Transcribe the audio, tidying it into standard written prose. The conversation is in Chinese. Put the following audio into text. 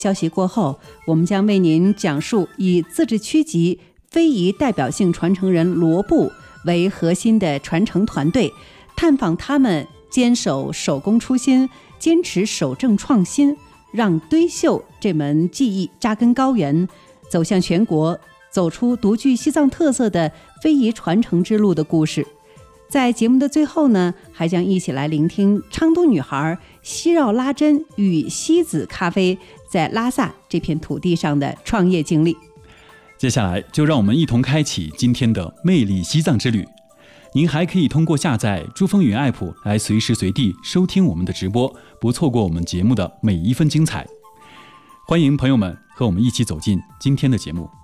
消息过后，我们将为您讲述以自治区级非遗代表性传承人罗布为核心的传承团队，探访他们坚守手工初心，坚持守正创新，让堆绣这门技艺扎根高原，走向全国，走出独具西藏特色的非遗传承之路的故事。在节目的最后呢，还将一起来聆听昌都女孩西绕拉珍与西子咖啡在拉萨这片土地上的创业经历。 接下来就让我们一同开启今天的魅力西藏之旅。您还可以通过下载珠峰云 App 来随时随地收听我们的直播，不错过我们节目的每一分精彩。欢迎朋友们和我们一起走进今天的节目。